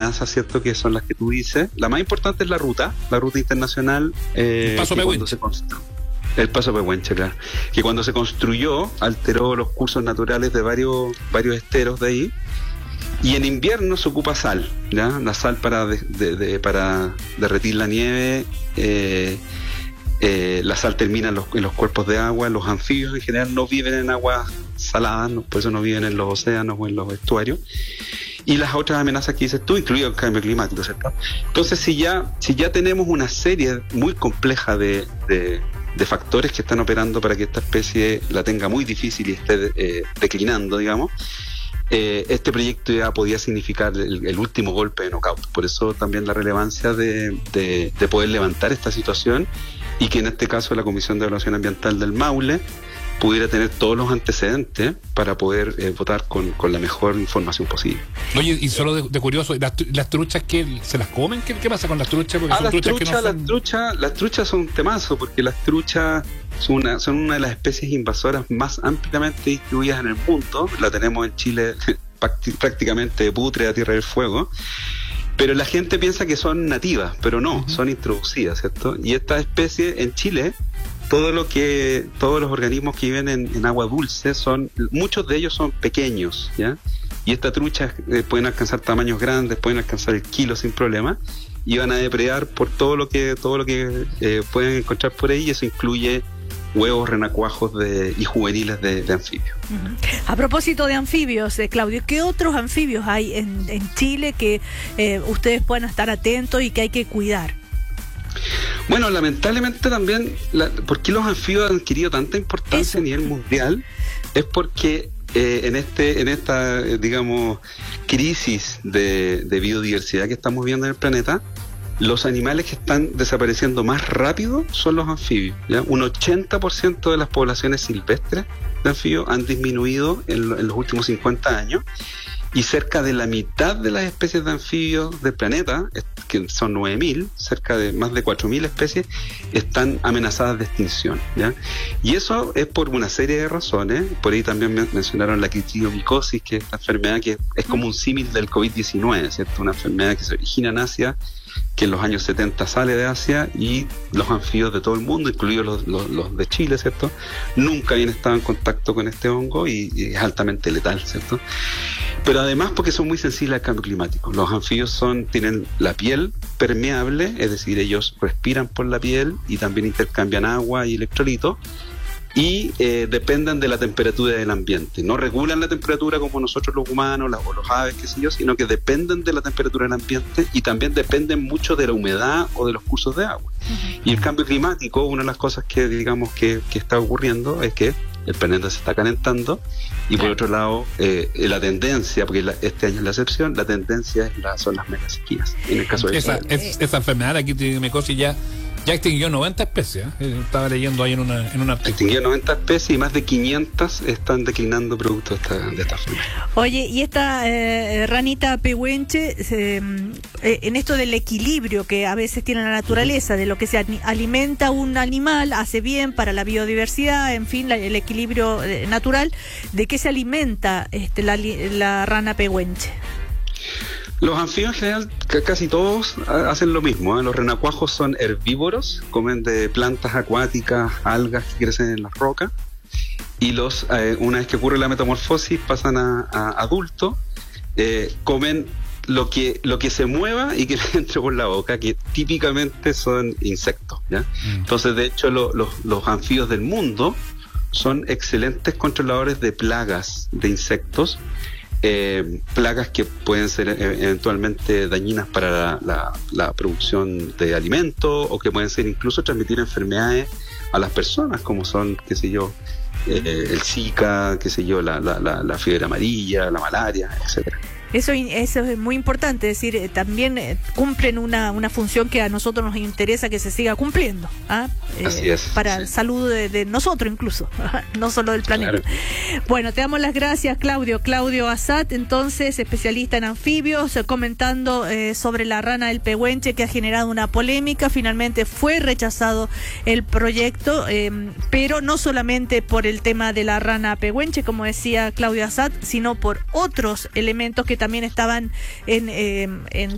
amenazas, ¿cierto?, que son las que tú dices. La más importante es la ruta internacional. El Paso Pehuenche. El Paso Pehuenche, claro. Que cuando se construyó, alteró los cursos naturales de varios esteros de ahí. Y en invierno se ocupa sal, ¿ya? La sal para derretir la nieve. La sal termina en los cuerpos de agua. Los anfibios en general no viven en aguas saladas, por eso no viven en los océanos o en los estuarios. Y las otras amenazas que dices tú, incluido el cambio climático, ¿cierto? Entonces, si ya tenemos una serie muy compleja de factores que están operando para que esta especie la tenga muy difícil y esté declinando, digamos, este proyecto ya podía significar el último golpe de knockout. Por eso también la relevancia de poder levantar esta situación, y que en este caso la Comisión de Evaluación Ambiental del Maule pudiera tener todos los antecedentes para poder votar con la mejor información posible. Oye, y solo de curioso, ¿las truchas que se las comen? ¿Qué pasa con las truchas? Porque las truchas son un temazo, porque las truchas son una de las especies invasoras más ampliamente distribuidas en el mundo. La tenemos en Chile prácticamente de Putre a Tierra del Fuego. Pero la gente piensa que son nativas, pero no, son introducidas, ¿cierto? Y esta especie en Chile, todos los organismos que viven en agua dulce muchos de ellos son pequeños, ¿ya? Y estas truchas pueden alcanzar tamaños grandes, pueden alcanzar el kilo sin problema, y van a depredar por todo lo que pueden encontrar por ahí, y eso incluye huevos, renacuajos y juveniles de anfibios. A propósito de anfibios, Claudio, ¿qué otros anfibios hay en Chile que ustedes puedan estar atentos y que hay que cuidar? Bueno, lamentablemente también, ¿por qué los anfibios han adquirido tanta importancia a nivel mundial? Es porque en esta, digamos, crisis de biodiversidad que estamos viendo en el planeta, los animales que están desapareciendo más rápido son los anfibios, ¿ya? Un 80% de las poblaciones silvestres de anfibios han disminuido en los últimos 50 años, y cerca de la mitad de las especies de anfibios del planeta, que son 9.000, cerca de más de 4.000 especies, están amenazadas de extinción, ¿ya? Y eso es por una serie de razones. Por ahí también mencionaron la quitridiomicosis, que es la enfermedad que es como un símil del COVID-19, ¿cierto? Una enfermedad que se origina en Asia, que en los años 70 sale de Asia, y los anfibios de todo el mundo, incluidos los de Chile, ¿cierto?, nunca habían estado en contacto con este hongo, y es altamente letal, ¿cierto? Pero además porque son muy sensibles al cambio climático. Los anfibios tienen la piel permeable, es decir, ellos respiran por la piel y también intercambian agua y electrolitos, y dependen de la temperatura del ambiente. No regulan la temperatura como nosotros los humanos o los aves, qué sé yo, sino que dependen de la temperatura del ambiente, y también dependen mucho de la humedad o de los cursos de agua. Y el cambio climático, una de las cosas que digamos que está ocurriendo es que el planeta se está calentando, y por otro lado la tendencia, porque este año es la excepción, la tendencia son las megasequías. En el caso de esa enfermedad, la quitridiomicosis, ya extinguió 90 especies. Estaba leyendo ahí en un artículo. Extinguió 90 especies y más de 500 están declinando producto de esta enfermedad. Oye, y esta ranita pehuenche, en esto del equilibrio que a veces tiene la naturaleza, de lo que se alimenta un animal, hace bien para la biodiversidad, en fin, el equilibrio natural, ¿de qué se alimenta la rana pehuenche? Los anfibios en general, casi todos hacen lo mismo, ¿eh? Los renacuajos son herbívoros, comen de plantas acuáticas, algas que crecen en las rocas, y una vez que ocurre la metamorfosis pasan a adultos, comen lo que se mueva y que le entre por la boca, que típicamente son insectos, ¿ya? Entonces, de hecho, los anfibios del mundo son excelentes controladores de plagas de insectos, plagas que pueden ser eventualmente dañinas para la producción de alimentos, o que pueden ser incluso transmitir enfermedades a las personas, como son, qué sé yo, el Zika, qué sé yo, la fiebre amarilla, la malaria, etcétera. Eso es muy importante, es decir, también cumplen una función que a nosotros nos interesa que se siga cumpliendo, así es, para el salud de nosotros incluso, no solo del planeta. Claro. Bueno, te damos las gracias, Claudio Assad, entonces especialista en anfibios, comentando sobre la rana del pehuenche, que ha generado una polémica. Finalmente fue rechazado el proyecto, pero no solamente por el tema de la rana pehuenche, como decía Claudio Assad, sino por otros elementos que también estaban en